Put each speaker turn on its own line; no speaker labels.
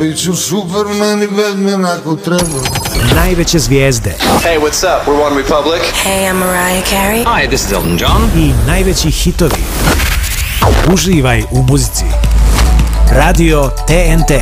Biću Superman i Batman ako treba.
Najveće zvijezde.
Hey, what's up? We're One Republic.
Hey, I'm Mariah Carey.
Hi, this is Elton John.
I najveći hitovi. Uživaj u muzici. Radio TNT.